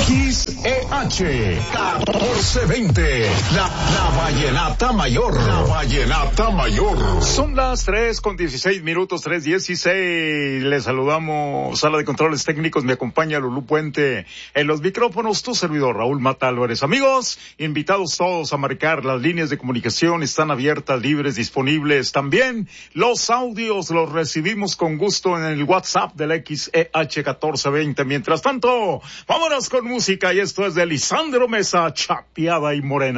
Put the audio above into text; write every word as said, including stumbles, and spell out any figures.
X E H catorce veinte, la, la vallenata mayor, la vallenata mayor. Son las tres con dieciséis minutos, tres dieciséis. Les saludamos, sala de controles técnicos, me acompaña Lulú Puente. En los micrófonos, tu servidor Raúl Mata Álvarez. Amigos, invitados todos a marcar las líneas de comunicación, están abiertas, libres, disponibles. También los audios los recibimos con gusto en el WhatsApp del X E H catorce veinte. Mientras tanto, vámonos con música y esto es de Lisandro Mesa, Chapeada y Morena.